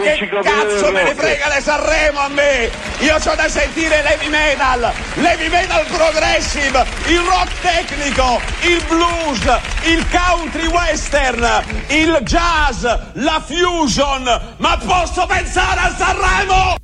che cazzo me ne frega le Sanremo a me? Io c'ho da sentire l'heavy metal progressive, il rock tecnico, il blues, il country western, il jazz, la fusion, ma posso pensare a Sanremo?